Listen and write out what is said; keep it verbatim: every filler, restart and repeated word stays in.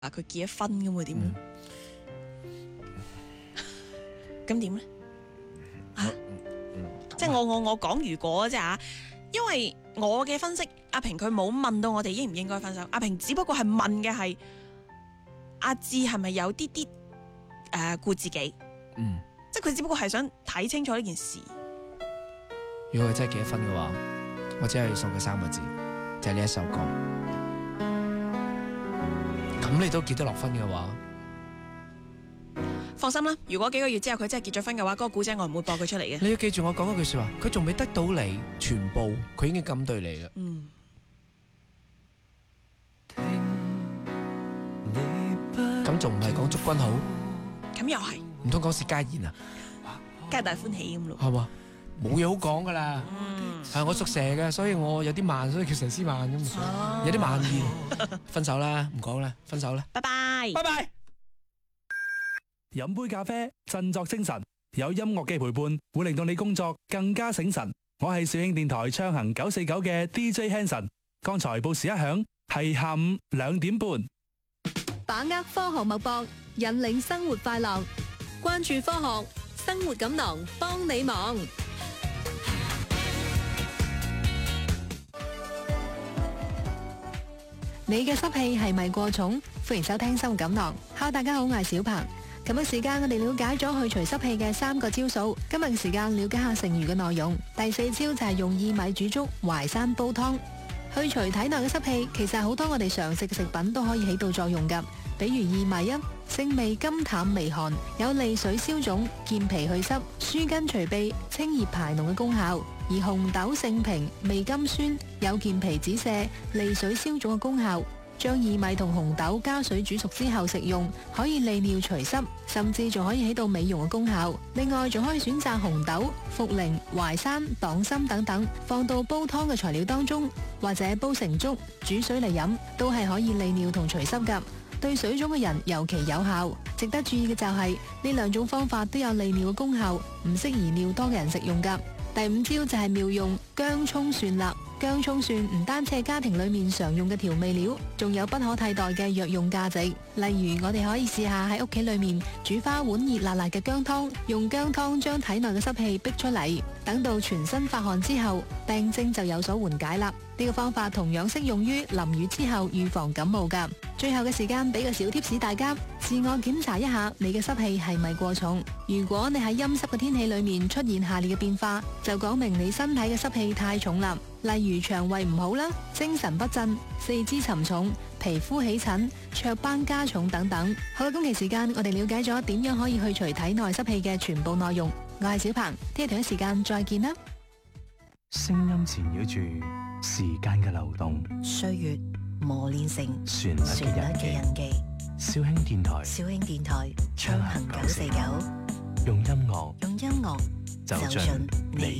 佢結咗婚咁會點咧？咁點咧？啊，即係我我我講如果啫嚇，因為我嘅分析，阿平佢冇問到我哋應唔應該分手，阿平只不過係問嘅係阿志係咪有啲啲誒顧自己， 嗯， 即係佢只不過係想睇清楚呢件事。 如果佢真係結咗婚嘅話，我只係送佢三個字，就係呢一首歌。咁你都結得落婚嘅話， 放心啦，如果幾個月之後佢真係結咗婚嘅話，嗰、那個古仔我唔會播佢出嚟嘅。 你要記住我講嗰句說話，佢仲未得到你全部，佢已經咁對你啦。 嗯， 咁仲唔係講祝君好？ 咁又係， 唔通講薛家燕啊？ 皆大歡喜咁咯。 係嘛？冇嘢好講噶啦。 嗯， 係我屬蛇嘅，所以我有啲慢，所以叫佘詩曼咁。 哦、 有啲慢熱。分手啦，唔講啦，分手啦。 拜拜， 拜拜。 飲杯咖啡，振作精神。有音樂嘅陪伴，會令到你工作更加醒神。我係肇慶電台暢行九四九嘅 D J Hanson。剛才報時一響，係下午兩點半。 把握科學脈搏，引領生活快樂。關注科學，生活錦囊幫你忙。你嘅濕氣係咪過重？歡迎收聽生活錦囊。Hello，大家好，我係小鵬。琴日時間我哋了解咗去除濕氣嘅三個招數，今日時間了解下剩餘嘅內容。第四招就係用薏米煮粥、淮山煲湯，去除體內嘅濕氣。其實好多我哋常食嘅食品都可以起到作用㗎，比如薏米啊，性味甘淡微寒，有利水消腫、健脾去濕、舒筋除痹、清熱排膿嘅功效。而紅豆性平、味甘酸，有健脾止瀉、利水消腫嘅功效。將薏米同紅豆加水煮熟之後食用，可以利尿除濕，甚至仲可以起到美容嘅功效。另外仲可以選擇紅豆、茯苓、淮山、黨參等等，放到煲湯嘅材料當中，或者煲成粥煮水嚟飲，都係可以利尿同除濕㗎。對水腫嘅人尤其有效。值得注意嘅就係呢兩種方法都有利尿嘅功效，唔適宜尿多嘅人食用㗎。第五招就係妙用薑蔥蒜啦。薑蔥蒜唔單止係家庭裏面常用嘅調味料，仲有不可替代嘅藥用價值。例如我哋可以試下喺屋企裏面煮花碗熱辣辣嘅薑湯，用薑湯將體內嘅濕氣逼出嚟，等到全身發汗之後，病症就有所緩解啦。呢個方法同樣適用於淋雨之後預防感冒㗎。最後嘅時間俾個小貼士大家，自我檢查一下你嘅濕氣係咪過重。如果你喺陰濕嘅天氣裏面出現下列嘅變化，就講明你身體嘅濕氣太重啦。例如腸胃唔好啦、精神不振、四肢沉重、皮膚起疹、雀斑加重等等。好啦，今期時間我哋了解咗點樣可以去除體內濕氣嘅全部內容。我係小鵬，聽日同一時間再見啦。 聲音纏繞住時間嘅流動， 歲月磨練成旋律旋律嘅嘅印記。 肇慶電台， 肇慶電台暢行九四九， 用音樂用音樂走進走進你